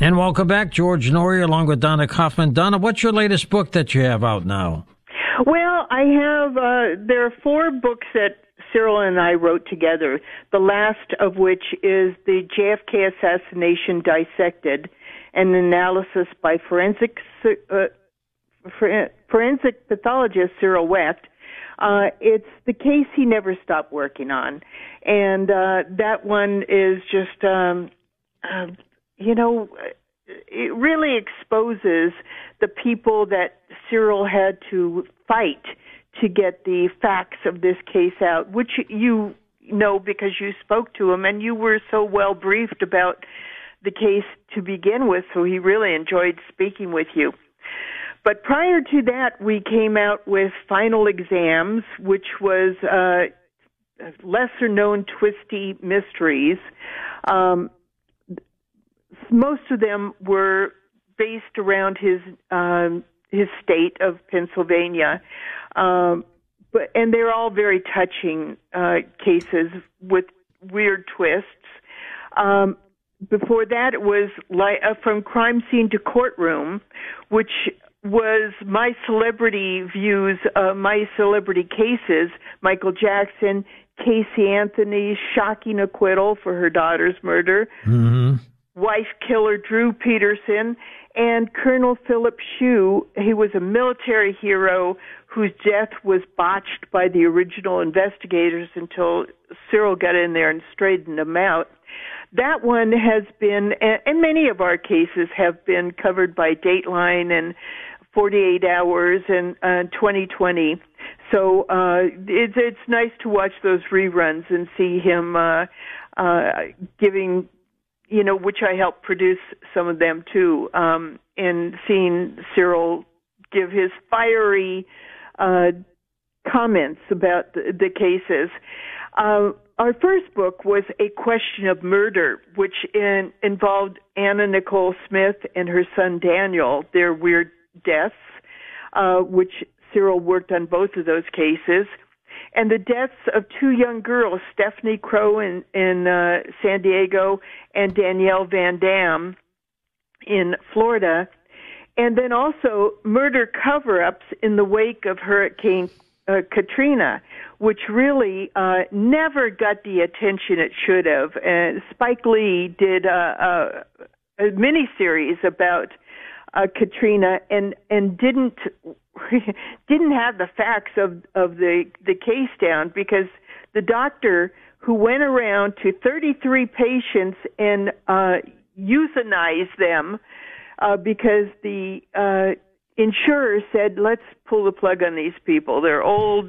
And welcome back, George Noory, along with Donna Kaufman. Donna, what's your latest book that you have out now? Well, I have, there are 4 books that Cyril and I wrote together, the last of which is the JFK Assassination Dissected, an analysis by forensic pathologist Cyril Wecht. It's the case he never stopped working on. And that one is just, it really exposes the people that Cyril had to fight to get the facts of this case out, which you know because you spoke to him and you were so well briefed about the case to begin with, so he really enjoyed speaking with you. But prior to that, we came out with Final Exams, which was lesser-known twisty mysteries. Most of them were based around his state of Pennsylvania, and they're all very touching cases with weird twists. Before that, it was From Crime Scene to Courtroom, which was my celebrity views, my celebrity cases. Michael Jackson, Casey Anthony's shocking acquittal for her daughter's murder. Mm-hmm. Wife killer Drew Peterson, and Colonel Philip Shue. He was a military hero whose death was botched by the original investigators until Cyril got in there and straightened them out. That one has been, and many of our cases have been covered by Dateline and 48 Hours and 2020. So it's nice to watch those reruns and see him giving, which I helped produce some of them too, and seeing Cyril give his fiery comments about the cases. Our first book was A Question of Murder, which involved Anna Nicole Smith and her son Daniel, their weird deaths, which Cyril worked on both of those cases, and the deaths of 2 young girls, Stephanie Crow in San Diego and Danielle Van Dam in Florida, and then also murder cover-ups in the wake of Hurricane Katrina, which really never got the attention it should have. Spike Lee did a miniseries about Katrina and didn't have the facts of the case down, because the doctor who went around to 33 patients and euthanized them because the insurer said, let's pull the plug on these people. They're old.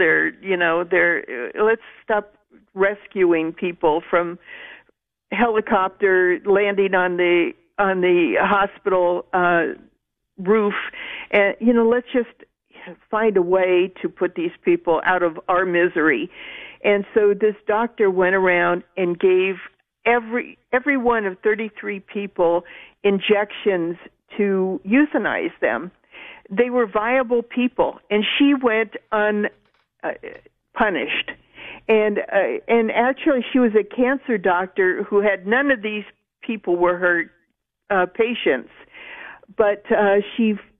Let's stop rescuing people from helicopter landing on the hospital roof. And, let's just find a way to put these people out of our misery. And so this doctor went around and gave every one of 33 people injections to euthanize them. They were viable people, and she went unpunished. And actually, she was a cancer doctor who had none of these people were her patients, but she